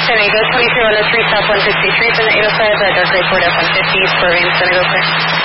San Diego 23, let's restop 163, and 805, Dark Report F-150, Florian's gonna go clear.